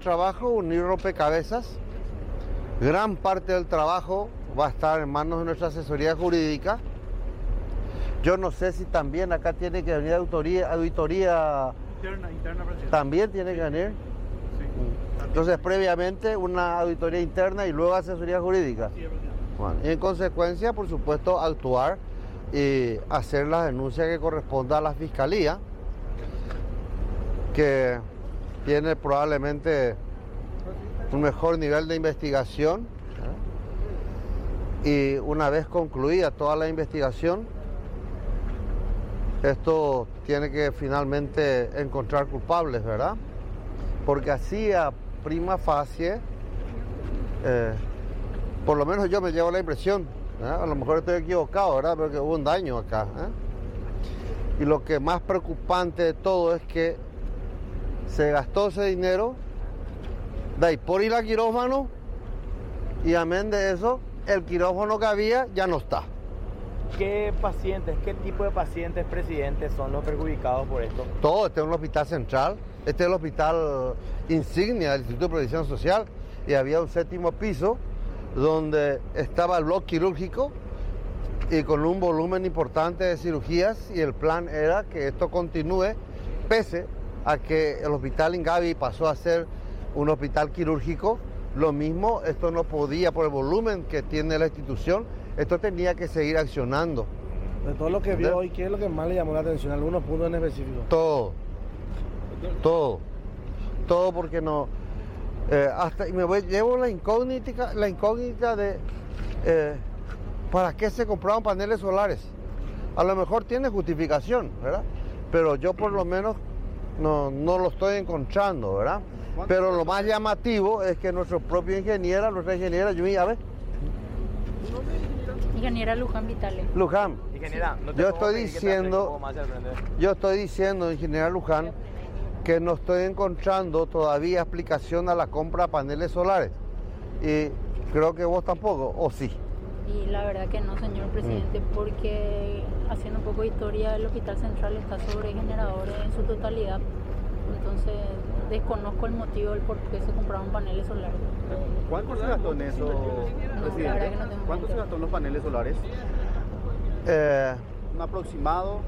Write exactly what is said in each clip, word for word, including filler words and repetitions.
trabajo, unir rompecabezas. Gran parte del trabajo va a estar en manos de nuestra asesoría jurídica. Yo no sé si también acá tiene que venir auditoría, auditoría interna, interna presidente. También tiene que venir. Sí. Entonces, previamente una auditoría interna y luego asesoría jurídica. Sí, presidente. Bueno, y en consecuencia, por supuesto, actuar y hacer la denuncia que corresponda a la Fiscalía, que tiene probablemente un mejor nivel de investigación. Y una vez concluida toda la investigación, esto tiene que finalmente encontrar culpables, ¿verdad? Porque así a prima facie, eh, por lo menos yo me llevo la impresión, ¿eh? A lo mejor estoy equivocado, ¿verdad? Pero que hubo un daño acá, ¿eh? Y lo que más preocupante de todo es que se gastó ese dinero de ahí por ir al quirófano y amén de eso, el quirófano que había ya no está. ¿Qué pacientes, qué tipo de pacientes, presidentes, son los perjudicados por esto? Todo, este es un hospital central, este es el hospital insignia del Instituto de Previsión Social y había un séptimo piso donde estaba el bloque quirúrgico y con un volumen importante de cirugías y el plan era que esto continúe pese a que el hospital Ingavi pasó a ser un hospital quirúrgico. Lo mismo, esto no podía por el volumen que tiene la institución. Esto tenía que seguir accionando. De todo lo que vio hoy, ¿qué es lo que más le llamó la atención? ¿Algunos puntos en específico? Todo, todo, todo porque no... Eh, hasta y me voy, llevo la incógnita, la incógnita de eh, ¿para qué se compraron paneles solares? A lo mejor tiene justificación, ¿verdad? Pero yo por lo menos no, no lo estoy encontrando, ¿verdad? Pero lo más llamativo es que nuestro propio ingeniera, nuestra ingeniera Yumi, a ver, Ingeniera Luján Vitale. Luján, Ingeniera, no te yo puedo estoy pedir que te diciendo, acerques un poco más al frente. yo estoy diciendo, ingeniera Luján, que no estoy encontrando todavía explicación a la compra de paneles solares. Y creo que vos tampoco, ¿o sí? Y la verdad que no, señor presidente, porque haciendo un poco de historia, el Hospital Central está sobre generadores en su totalidad. Entonces, desconozco el motivo del por qué se compraron paneles solares. ¿Cuánto se gastó en eso, No, presidente? la verdad que no tengo ¿Cuánto se idea. gastó en los paneles solares? Eh, Un aproximado.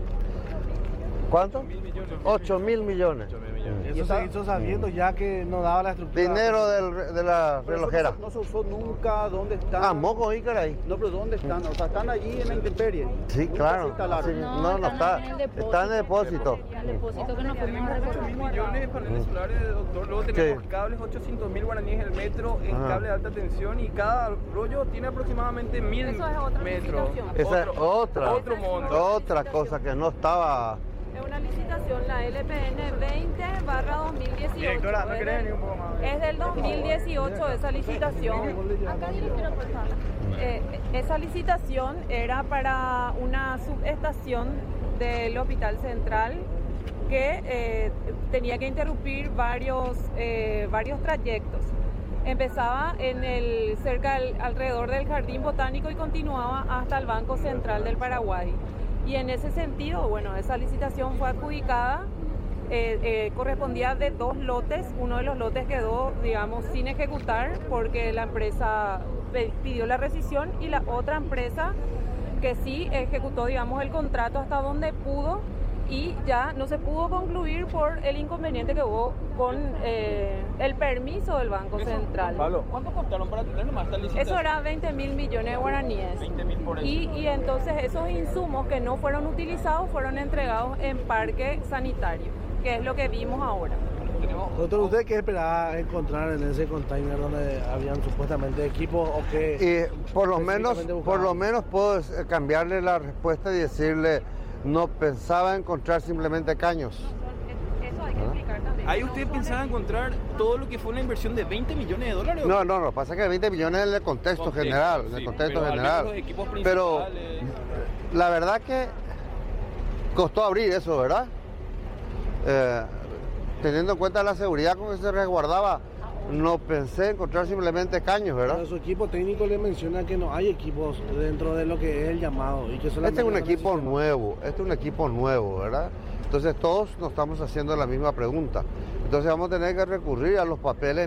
¿Cuánto? ocho mil millones. Eso Y está- se hizo sabiendo ya que no daba la estructura. Dinero del- de la Pero eso relojera. No, se- no se usó nunca. ¿Dónde están? Ah, moco y caray. No, pero ¿dónde están? O sea, están allí en la intemperie. Sí, Nunca claro. se instalaron. Sí. No, no está. en el depósito. Está en el depósito. El depósito que nos fuimos a ocho mil recorrer. millones de paneles solares, doctor. Luego tenemos Sí. cables, ochocientos mil guaraníes el metro en Ajá. cable de alta tensión y cada rollo tiene aproximadamente mil Eso es otra metros. licitación. Esa es Otro- otra. Otro monto. Otra cosa que no estaba. Es una licitación, la L P N veinte barra dos mil dieciocho. Directora, ¿no Es querés del- venir un poco más? Es del dos mil dieciocho esa licitación. Acá directora, por favor. Eh, esa licitación era para una subestación del Hospital Central que eh, tenía que interrumpir varios, eh, varios trayectos. Empezaba en el, cerca del, alrededor del Jardín Botánico y continuaba hasta el Banco Central del Paraguay. Y en ese sentido, bueno, esa licitación fue adjudicada, eh, eh, correspondía de dos lotes. Uno de los lotes quedó, digamos, sin ejecutar porque la empresa pe- pidió la rescisión y la otra empresa que sí ejecutó, digamos, el contrato hasta donde pudo y ya no se pudo concluir por el inconveniente que hubo con eh, el permiso del Banco Central. Pablo, ¿cuánto costaron para tener nomás esta licitación? Eso era veinte mil millones de guaraníes. veinte mil por eso. Y, y entonces esos insumos que no fueron utilizados fueron entregados en parque sanitario, que es lo que vimos ahora. Tenemos- Doctor, ¿usted qué esperaba encontrar en ese container donde habían supuestamente equipos o qué? Y por lo menos, específicamente por buscaban? lo menos puedo eh, cambiarle la respuesta y decirle, no pensaba encontrar simplemente caños. Eso hay que explicar también. Ahí usted pensaba encontrar todo lo que fue una inversión de veinte millones de dólares. No, no, no, pasa que veinte millones en el contexto, Contexto, general, en sí, el contexto pero al general. menos los equipos Pero principales. la verdad que costó abrir eso, ¿verdad? Eh, teniendo en cuenta la seguridad con que se resguardaba, no pensé encontrar simplemente caños, ¿verdad? Pero su equipo técnico le menciona que no hay equipos dentro de lo que es el llamado y que Este solamente es un la equipo rescisión. nuevo, este es un equipo nuevo, ¿verdad? Entonces todos nos estamos haciendo la misma pregunta. Entonces vamos a tener que recurrir a los papeles